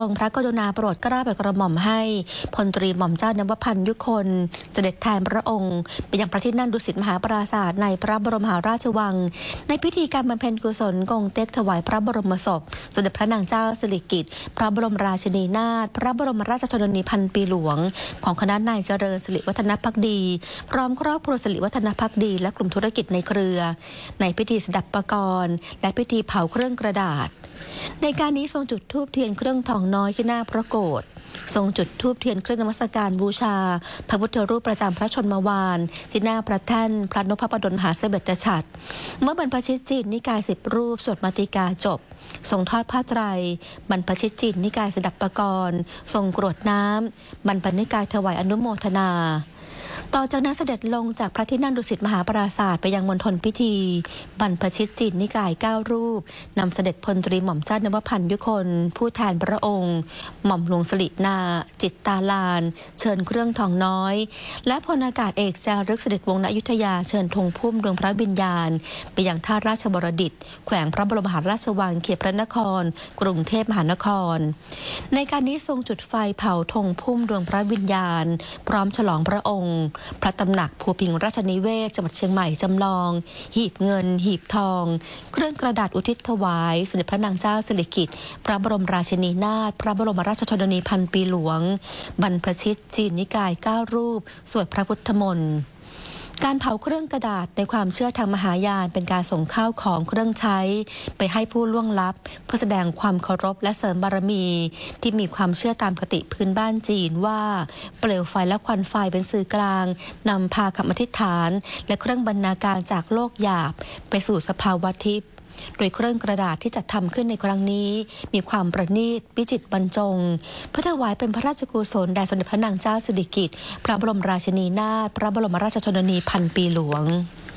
ทรงพระกรุณาโปรดเกล้าโปรดกระหม่อมให้พลตรีหม่อมเจ้านวพันธ์ยุคนเสด็จแทนพระองค์ไปยังพระที่นั่งดุสิตมหาปราสาทในพระบรมมหาราชวังในพิธีการบำเพ็ญกุศลกงเต็กถวายพระบรมศพสมเด็จพระนางเจ้าสิริกิติ์พระบรมราชินีนาถพระบรมราชชนนีพันปีหลวงของคณะนายเจริญสิริวัฒนภักดีพร้อมครอบครัวสิริวัฒนภักดีและกลุ่มธุรกิจในเครือในพิธีสดับปกรณ์และพิธีเผาเครื่องกระดาษในการนี้ทรงจุดธูปเทียนเครื่องทองน้อยที่หน้าพระโกฐทรงจุดธูปเทียนเครื่องนมัสการบูชาพระพุทธรูปประจำพระชนมวาลที่หน้าพระแท่นพระนพบดลมหาเสด็จฉัตรเมื่อบรรพชิตจีนนิกาย10 รูปสวดมาติกาจบทรงทอดผ้าไตรบรรพชิตจีนนิกายสดับปกรณ์ทรงกรวดน้ำบรรพนิกายถวายอนุโมทนาต่อจากนั้นเสด็จลงจากพระที่นั่งดุสิตมหาปราสาทไปยังมณฑลพิธีบรรพชิตจีนนิกาย9 รูปนำเสด็จพลตรีหม่อมเจ้านวพันธ์ยุคนผู้แทนพระองค์หม่อมหลวงสิรินาจิตตาลานเชิญเครื่องทองน้อยและพลอากาศเอกจารึกเสด็จวงศ์ณอยุธยาเชิญธงพุ่มดวงพระวิญญาณไปยังท่าราชบรดิตแขวงพระบรมมหาราชวังเขตพระนครกรุงเทพมหานครในการนี้ทรงจุดไฟเผาธงพุ่มดวงพระวิญญาณพร้อมฉลองพระองค์พระตำหนักภูพิงราชนิเวศจังหวัดเชียงใหม่จำลองหีบเงินหีบทองเครื่องกระดาษอุทิศถวายสมเด็จพระนางเจ้าสิริกิติ์พระบรมราชินีนาถพระบรมราชชนนีพันปีหลวงบรรพชิตจีนนิกาย9 รูปสวดพระพุทธมนต์การเผาเครื่องกระดาษในความเชื่อทางมหายานเป็นการส่งข้าวของเครื่องใช้ไปให้ผู้ล่วงลับเพื่อแสดงความเคารพและเสริมบารมีที่มีความเชื่อตามคติพื้นบ้านจีนว่าเปลวไฟและควันไฟเป็นสื่อกลางนำพาคำอธิษฐานและเครื่องบรรณาการจากโลกหยาบไปสู่สภาวะทิพย์โดยเครื่องกระดาษที่จัดทำขึ้นในครั้งนี้มีความประณีตวิจิตรบรรจงเพื่อถวายเป็นพระราชกุศลแด่สมเด็จพระนางเจ้าสิริกิติ์พระบรมราชินีนาถพระบรมราชชนนีพันปีหลวง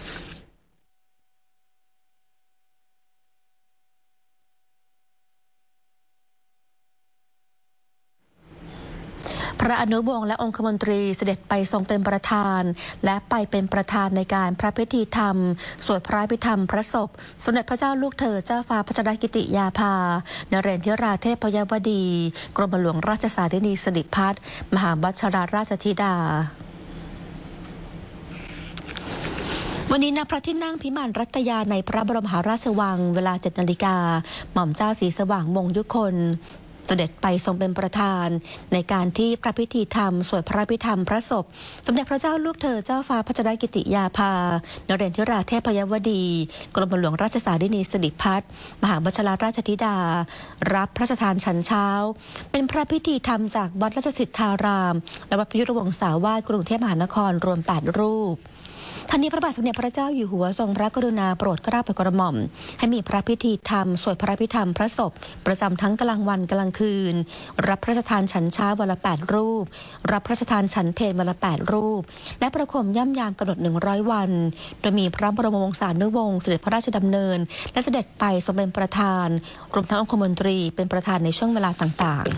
พระอนุวงศ์และองคมนตรีเสด็จไปทรงเป็นประธานและไปเป็นประธานในการพระพิธีธรรมสวดพระพิธรรมพระศพสมเด็จพระเจ้าลูกเธอเจ้าฟ้าพัชรกิติยาภานเรนทิราเทพยวดีกรมหลวงราชสารินีสิริพัฒน์มหาวัชรราชธิดาวันนี้ณพระที่นั่งพิมานรัตยาในพระบรมมหาราชวังเวลา 7 นาฬิกาหม่อมเจ้าศรีสว่างมงยุคนเสด็จไปทรงเป็นประธานในการที่พระพิธีธรรมสวดพระพิธรรมพระศพสมเด็จพระเจ้าลูกเธอเจ้าฟ้าพัชรกิติยาภานเรนทิราเทพยวดีกรมหลวงราชสารินีสิริพัฒน์มหาวัชรราชธิดารับพระราชทานฉันเช้าเป็นพระพิธีธรรมจากวัดราชสิทธารามและวัดพยุรวงศาวาสกรุงเทพมหานครรวม8 รูปท่านนี้พระบาทสมเด็จพระเจ้าอยู่หัวทรงพระกรุณาโปรดเกล้าโปรดกระหม่อมให้มีพระพิธีธรรมสวดพระพิธรรมพระศพประจำทั้งกลางวันกลางคืนรับพระราชทานฉันเช้าวันละ8 รูปรับพระราชทานฉันเพลวันละ8 รูปและประโคมย่ำยามกำหนด100 วันโดยมีพระบรมวงศานุวงศ์เสด็จพระราชดำเนินและเสด็จไปทรงเป็นประธานรวมทั้งองคมนตรีเป็นประธานในช่วงเวลาต่างๆ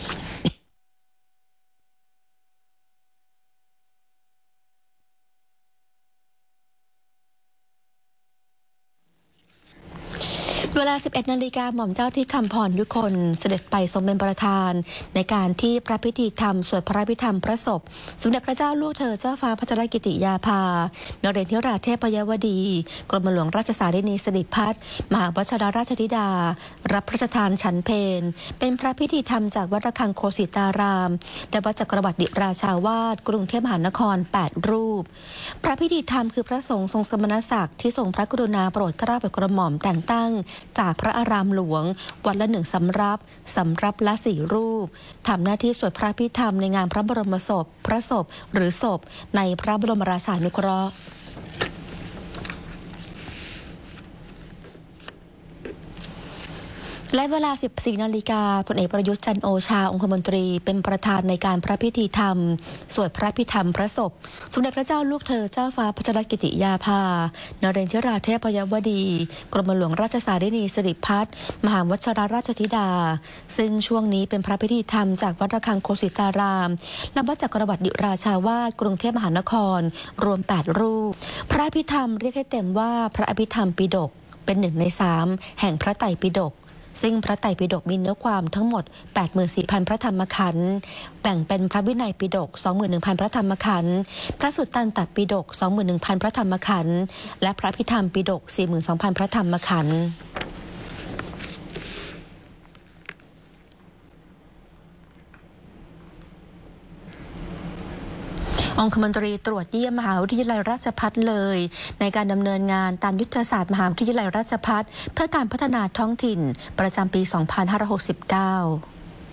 เวลา 11 นาฬิกาหม่อมเจ้าที่คำพรยุคนเสด็จไปทรงเป็นประธานในการที่พระพิธีธรรมสวดพระพิธรรมพระศพสมเด็จพระเจ้าลูกเธอเจ้าฟ้าพัชรกิติยาภานเรนทิราเทพยวดีกรมหลวงราชสารินีสิริพัฒน์มหาวัชรราชธิดารับพระราชทานฉันเพลเป็นพระพิธีธรรมจากวัดระฆังโคสิตารามและวัดจักรวรรดิราชาวาสกรุงเทพมหานคร8 รูปพระพิธีธรรมคือพระสงฆ์ทรงสมณศักดิ์ที่ทรงพระกรุณาโปรดเกล้าโปรดกระหม่อมแต่งตั้งจากพระอารามหลวงวันละ1 สำรับละ4 รูปทำหน้าที่สวดพระพิธรรมในงานพระบรมศพพระศพหรือศพในพระบรมราชานุเคราะห์ และเวลา 14 นาฬิกาพลเอกประยุทธ์จันทร์โอชาองคมนตรีเป็นประธานในการพระพิธีธรรมสวดพระพิธรรมพระศพสมเด็จพระเจ้าลูกเธอเจ้าฟ้าพัชรกิติยาภานเรนทิราเทพยวดีกรมหลวงราชสารินีสิริพัฒน์มหาวัชรราชธิดาซึ่งช่วงนี้เป็นพระพิธีธรรมจากวัดระฆังโคสิตารามและวัดจักรวรรดิราชาวาสกรุงเทพมหานครรวม8 รูปพระอภิธรรมเรียกให้เต็มว่าพระอภิธรรมปิฎกเป็น1 ใน 3แห่งพระไตรปิฎกซึ่งพระไตรปิฎกมีเนื้อความทั้งหมด 84,000 พระธรรมขันธ์แบ่งเป็นพระวินัยปิฎก 21,000 พระธรรมขันธ์พระสุตตันตปิฎก 21,000 พระธรรมขันธ์และพระพิธรรมปิฎก 42,000 พระธรรมขันธ์องคมนตรีตรวจเยี่ยมมหาวิทยาลัยราชภัฏเลยในการดำเนินงานตามยุทธศาสตร์มหาวิทยาลัยราชภัฏเพื่อการพัฒนาท้องถิ่นประจำปี 2569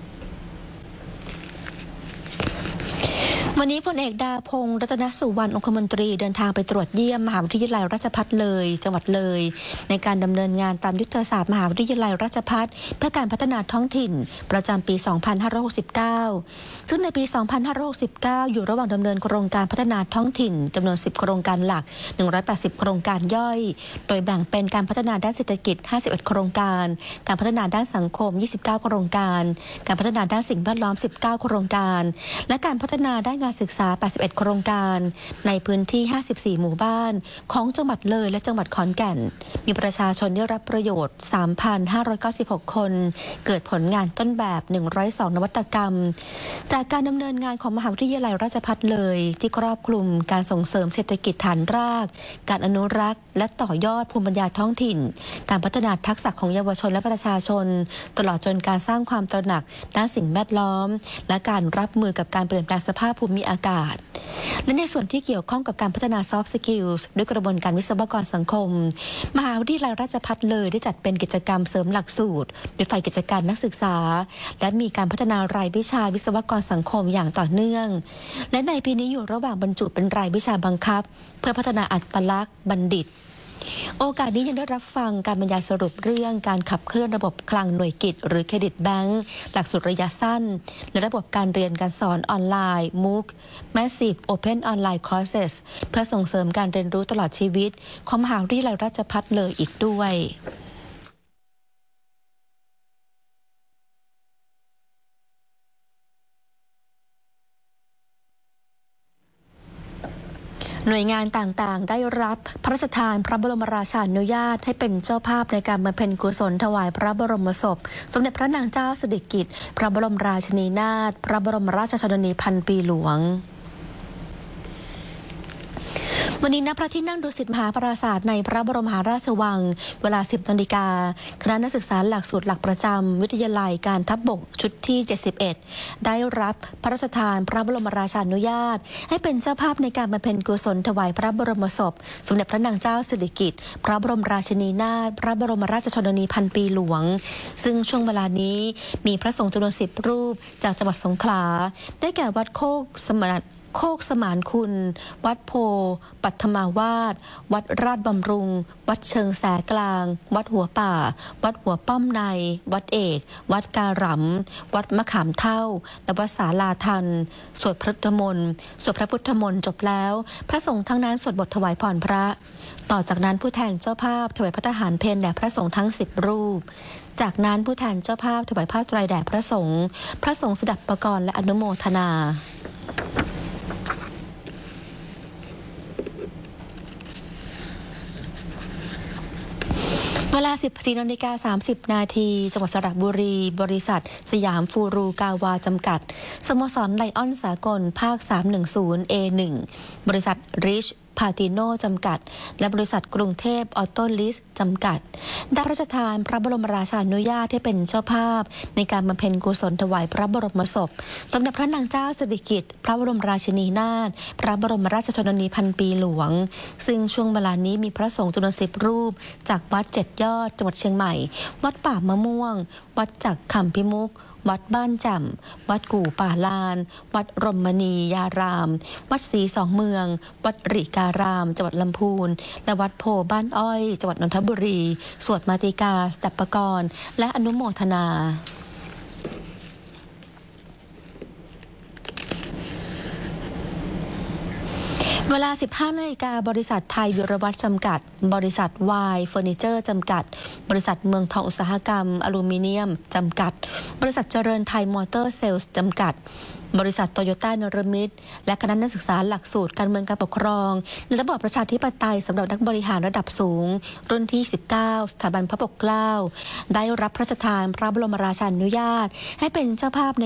วันนี้พลเอกดาพงษ์รัตนสุวรรณองคมนตรีเดินทางไปตรวจเยี่ยมมหาวิทยาลัยราชภัฏเลยจังหวัดเลยในการดำเนินงานตามยุทธศาสตร์มหาวิทยาลัยราชภัฏเพื่อการพัฒนาท้องถิ่นประจำปี 2569ซึ่งในปี 2569อยู่ระหว่างดำเนินโครงการพัฒนาท้องถิ่นจำนวน10โครงการหลัก180โครงการย่อยโดยแบ่งเป็นการพัฒนาด้านเศรษฐกิจ51โครงการการพัฒนาด้านสังคม29โครงการการพัฒนาด้านสิ่งแวดล้อม19โครงการและการพัฒนาด้านการศึกษา81โครงการในพื้นที่54หมู่บ้านของจังหวัดเลยและจังหวัดขอนแก่นมีประชาชนได้รับประโยชน์ 3,596 คนเกิดผลงานต้นแบบ102นวัตกรรมจากการดำเนินงานของมหาวิทยาลัยราชภัฏเลยที่ครอบคลุมการส่งเสริมเศรษฐกิจฐานรากการอนุรักษ์และต่อยอดภูมิปัญญาท้องถิ่นการพัฒนาทักษะของเยาวชนและประชาชนตลอดจนการสร้างความตระหนักด้านสิ่งแวดล้อมและการรับมือกับการเปลี่ยนแปลงสภาพภูมิอากาศและในส่วนที่เกี่ยวข้องกับการพัฒนา soft skills ด้วยกระบวนการวิศวกรสังคมมหาวิทยาลัยราชภัฏเลยได้จัดเป็นกิจกรรมเสริมหลักสูตรโดยฝ่ายกิจการนักศึกษาและมีการพัฒนารายวิชาวิศวกรสังคมอย่างต่อเนื่องและในปีนี้อยู่ระหว่างบรรจุเป็นรายวิชาบังคับเพื่อพัฒนาอัตลักษณ์บัณฑิตโอกาสนี้ยังได้รับฟังการบรรยายสรุปเรื่องการขับเคลื่อนระบบคลังหน่วยกิจหรือเครดิตแบงก์หลักสูตรระยะสั้นและระบบการเรียนการสอนออนไลน์ MOOC Massive Open Online Courses เพื่อส่งเสริมการเรียนรู้ตลอดชีวิตของมหาวิทยาลัยราชภัฏเลยอีกด้วยหน่วยงานต่างๆได้รับพระราชทานพระบรมราชานุญาตให้เป็นเจ้าภาพในการบำเพ็ญกุศลถวายพระบรมศพสมเด็จพระนางเจ้าสิริกิติ์พระบรมราชินีนาถพระบรมราชชนนีพันปีหลวงวันนี้ณพระที่นั่งดุสิตมหาปราสาทในพระบรมมหาราชวังเวลา 10 นาฬิกาคณะนักศึกษาหลักสูตรหลักประจำวิทยาลัยการทัพบกชุดที่ 71 ได้รับพระราชทานพระบรมราชานุญาตให้เป็นเจ้าภาพในการบำเพ็ญกุศลถวายพระบรมศพสมเด็จพระนางเจ้าสิริกิติ์พระบรมราชินีนาถพระบรมราชชนนีพันปีหลวงซึ่งช่วงเวลานี้มีพระสงฆ์จำนวน10 รูปจากจังหวัดสงขลาได้แก่วัดโคกสมานคุณวัดโพปัทมาวาสวัดราชบำรุงวัดเชิงแสกลางวัดหัวป่าวัดหัวป้อมในวัดเอกวัดการำวัดมะขามเท่าและวัดศาลาทันสวดพระพุทธมนต์จบแล้วพระสงฆ์ทั้งนั้นสวดบทถวายพรพระต่อจากนั้นผู้แทนเจ้าภาพถวายพระทหารเพลแด่พระสงฆ์ทั้ง10 รูปจากนั้นผู้แทนเจ้าภาพถวายผ้าไตรแด่พระสงฆ์สดับประกรณ์และอนุโมทนาเวลา 14:30 นาทีจังหวัดสระบุรีบริษัทสยามฟูรูกาวาจำกัดสโมสรไลออนสากลภาค 310 A1 บริษัทริชพาติโนจำกัดและบริษัทกรุงเทพออโต้ลิสจำกัดได้พระราชทานพระบรมราชานุญาตให้เป็นเจ้าภาพในการบำเพ็ญกุศลถวายพระบรมศพสมเด็จพระนางเจ้าสิริกิติ์พระบรมราชินีนาถพระบรมราชชนนีพันปีหลวงซึ่งช่วงเวลานี้มีพระสงฆ์จำนวน10 รูปจากวัด7 ยอดจังหวัดเชียงใหม่วัดป่ามะม่วงวัดจักขำพิมุขวัดบ้านจำวัดกู่ป่าลานวัดรมณียารามวัดศรีสองเมืองวัดริการามจังหวัดลำพูนและวัดโพบ้านอ้อยจังหวัดนนทบุรีสวดมาติกาสดับประกรณ์และอนุโมทนาเวลา 15 นาฬิกาบริษัทไทยวิรวัฒน์จำกัดบริษัทวายเฟอร์นิเจอร์จำกัดบริษัทเมืองทองอุตสาหกรรมอลูมิเนียมจำกัดบริษัทเจริญไทยมอเตอร์เซลส์จำกัดบริษัทโตโยต้านรมิตและคณะนักศึกษาหลักสูตรการเมืองการปกครองในระบอบประชาธิปไตยสำหรับนักบริหารระดับสูงรุ่นที่ 19 สถาบันพระปกเกล้าได้รับพระราชทานพระบรมราชานุญาตให้เป็นเจ้าภาพใน